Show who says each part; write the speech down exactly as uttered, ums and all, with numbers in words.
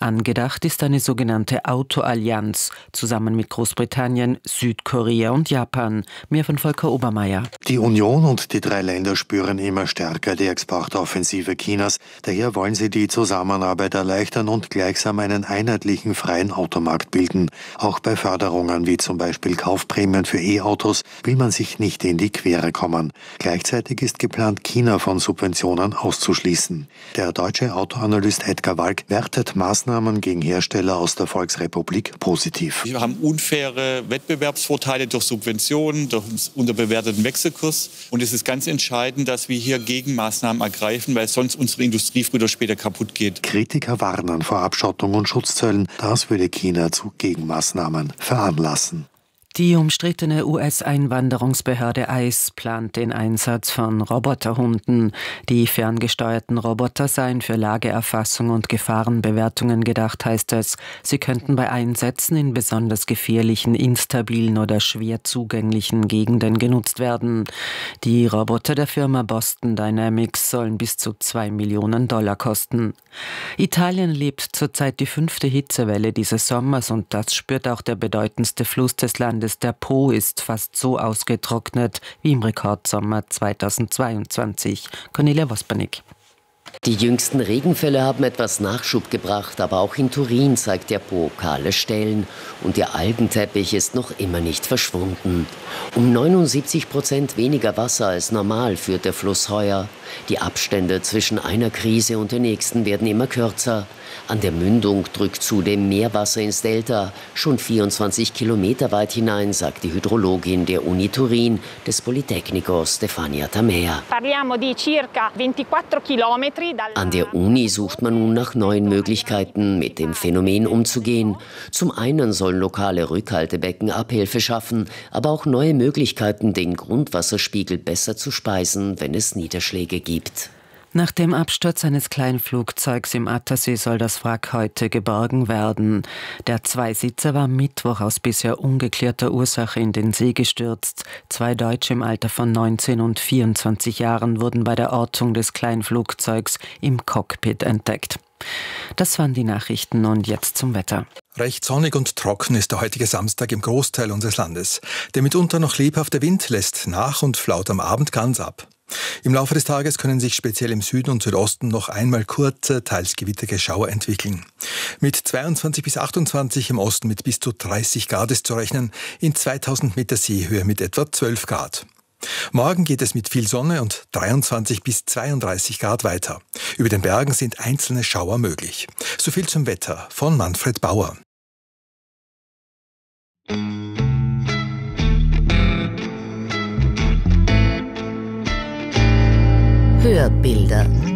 Speaker 1: Angedacht ist eine sogenannte Autoallianz, zusammen mit Großbritannien, Südkorea und Japan. Mehr von Volker Obermeier.
Speaker 2: Die Union und die drei Länder spüren immer stärker die Exportoffensive Chinas. Daher wollen sie die Zusammenarbeit erleichtern und gleichsam einen einheitlichen freien Automarkt bilden. Auch bei Förderungen wie zum Beispiel Kaufprämien für E-Autos will man sich nicht in die Quere kommen. Gleichzeitig ist geplant, China von Subventionen auszuschließen. Der deutsche Autoanalyst Edgar Walk wertet Maßnahmen gegen Hersteller aus der Volksrepublik positiv.
Speaker 3: Wir haben unfaire Wettbewerbsvorteile durch Subventionen, durch einen unterbewerteten Wechselkurs. Und es ist ganz entscheidend, dass wir hier Gegenmaßnahmen ergreifen, weil sonst unsere Industrie früher oder später kaputt geht.
Speaker 2: Kritiker warnen vor Abschottung und Schutzzöllen. Das würde China zu Gegenmaßnahmen veranlassen.
Speaker 1: Die umstrittene U S-Einwanderungsbehörde I C E plant den Einsatz von Roboterhunden. Die ferngesteuerten Roboter seien für Lageerfassung und Gefahrenbewertungen gedacht, heißt es. Sie könnten bei Einsätzen in besonders gefährlichen, instabilen oder schwer zugänglichen Gegenden genutzt werden. Die Roboter der Firma Boston Dynamics sollen bis zu zwei Millionen Dollar kosten. Italien lebt zurzeit die fünfte Hitzewelle dieses Sommers und das spürt auch der bedeutendste Fluss des Landes. Der Po ist fast so ausgetrocknet wie im Rekordsommer zweitausendzweiundzwanzig. Cornelia Wospernick.
Speaker 4: Die jüngsten Regenfälle haben etwas Nachschub gebracht, aber auch in Turin zeigt der Po kahle Stellen und der Algenteppich ist noch immer nicht verschwunden. Um neunundsiebzig Prozent weniger Wasser als normal führt der Fluss heuer. Die Abstände zwischen einer Krise und der nächsten werden immer kürzer. An der Mündung drückt zudem Meerwasser ins Delta, schon vierundzwanzig Kilometer weit hinein, sagt die Hydrologin der Uni Turin, des Politecnico Stefania Tamea. An der Uni sucht man nun nach neuen Möglichkeiten, mit dem Phänomen umzugehen. Zum einen sollen lokale Rückhaltebecken Abhilfe schaffen, aber auch neue Möglichkeiten, den Grundwasserspiegel besser zu speisen, wenn es Niederschläge gibt.
Speaker 1: Nach dem Absturz eines Kleinflugzeugs im Attersee soll das Wrack heute geborgen werden. Der Zweisitzer war Mittwoch aus bisher ungeklärter Ursache in den See gestürzt. Zwei Deutsche im Alter von neunzehn und vierundzwanzig Jahren wurden bei der Ortung des Kleinflugzeugs im Cockpit entdeckt. Das waren die Nachrichten und jetzt zum Wetter.
Speaker 5: Recht sonnig und trocken ist der heutige Samstag im Großteil unseres Landes. Der mitunter noch lebhafte Wind lässt nach und flaut am Abend ganz ab. Im Laufe des Tages können sich speziell im Süden und Südosten noch einmal kurze, teils gewitterige Schauer entwickeln. Mit zweiundzwanzig bis achtundzwanzig, im Osten mit bis zu dreißig Grad ist zu rechnen, in zweitausend Meter Seehöhe mit etwa zwölf Grad. Morgen geht es mit viel Sonne und dreiundzwanzig bis zweiunddreißig Grad weiter. Über den Bergen sind einzelne Schauer möglich. So viel zum Wetter von Manfred Bauer.
Speaker 4: Hörbilder.